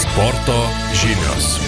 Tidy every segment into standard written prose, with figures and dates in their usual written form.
Sporto žinios.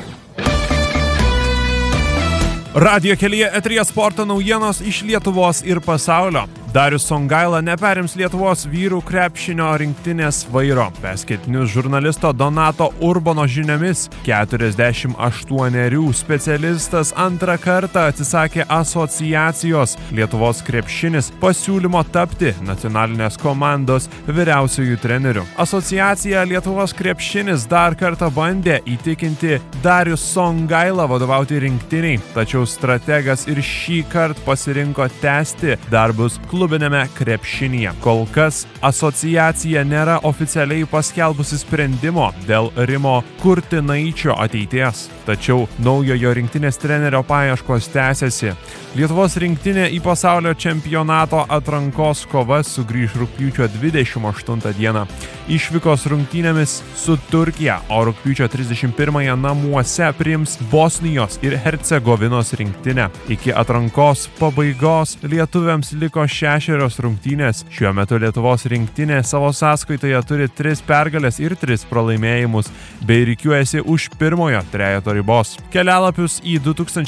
Radijo kelyje eteryje sporto naujienos iš Lietuvos ir pasaulio. Darius Songaila neperims Lietuvos vyrų krepšinio rinktinės vairo. Basketinius žurnalisto Donato Urbono žiniomis 48 specialistas antrą kartą atsisakė asociacijos Lietuvos krepšinis pasiūlymo tapti nacionalinės komandos vyriausiųjų trenerių. Asociacija Lietuvos krepšinis dar kartą bandė įtikinti Darius Songailą vadovauti rinktiniai, tačiau strategas ir šį kartą pasirinko tęsti darbus klubinėme krepšinyje. Kol kas asociacija nėra oficialiai paskelbusi sprendimo dėl Rimo Kurtinaičio ateities, tačiau naujojo rinktinės trenerio paieškos tęsiasi. Lietuvos rinktinė į pasaulio čempionato atrankos kovas sugrįš rugpjūčio 28 dieną. Išvykos rungtynėmis su Turkija, o rugpjūčio 31 namuose priims Bosnijos ir Hercegovinos rinktinę. Iki atrankos pabaigos lietuviams liko 6 rungtynės. Šiuo metu Lietuvos rinktinė savo sąskaitoje turi 3 pergales ir 3 pralaimėjimus, bei rikiuojasi už pirmojo trejeto ribos. Kelialapius į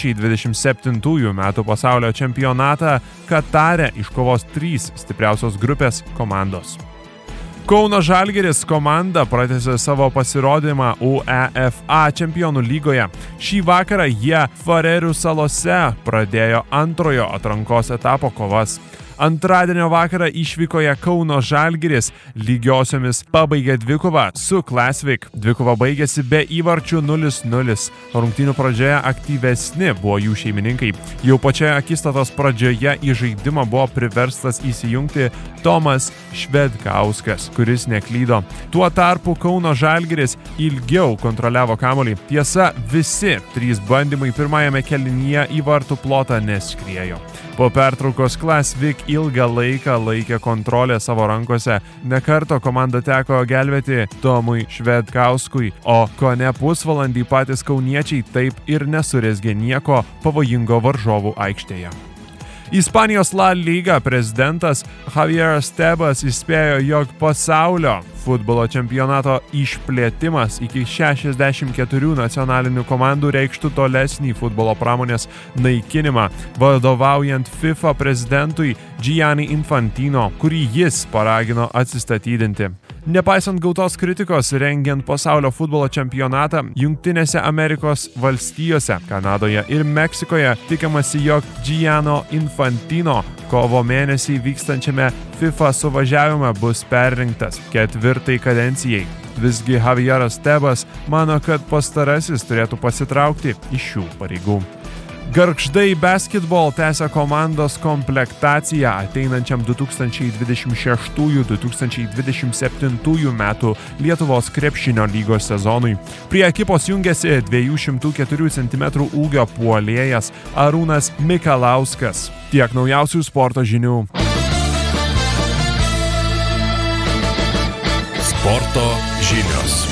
2027 metų pasaulio čempionatą Katare iškovos 3 stipriausios grupės komandos. Kauno Žalgiris komanda pratęsė savo pasirodymą UEFA čempionų lygoje. Šį vakarą jie Farerių salose pradėjo antrojo atrankos etapo kovas. Antradienio vakarą išvykoje Kauno Žalgiris lygiosiomis pabaigė dvikovą su Klasvik. Dvikova baigėsi be įvarčių 0-0. Rungtynių pradžioje aktyvesni buvo jų šeimininkai. Jau pačioje akistatos pradžioje į žaidimą buvo priverstas įsijungti Tomas Švedkauskas, kuris neklydo. Tuo tarpu Kauno Žalgiris ilgiau kontroliavo kamuolį. Tiesa, visi 3 bandymai pirmajame kėlinyje į vartų plotą neskriejo. Po pertraukos Klasvik ilgą laiką laikė kontrolę savo rankose. Nekarto komandą teko gelbėti Tomui Švedkauskui, o kone pusvalandį patys kauniečiai taip ir nesurezgė nieko pavojingo varžovų aikštėje. Ispanijos La Liga prezidentas Javieras Tebas įspėjo, jog pasaulio futbolo čempionato išplėtimas iki 64 nacionalinių komandų reikštų tolesnį futbolo pramonės naikinimą, vadovaujant FIFA prezidentui Gianni Infantino, kurį jis paragino atsistatydinti. Nepaisant gautos kritikos rengiant pasaulio futbolo čempionatą, Jungtinėse Amerikos valstijose, Kanadoje ir Meksikoje tikimasi, jog Gianni Infantino kovo mėnesį vykstančiame FIFA suvažiavime bus perrinktas 4 kadencijai. Visgi Javieras Tebas mano, kad pastarasis turėtų pasitraukti iš šių pareigų. Gargždai Basketball tęsia komandos komplektaciją ateinančiam 2026-2027 metų Lietuvos krepšinio lygos sezonui. Prie ekipos jungiasi 204 cm ūgio puolėjas Arūnas Mikalauskas. Tiek naujausių sporto žinių. Sporto žinios.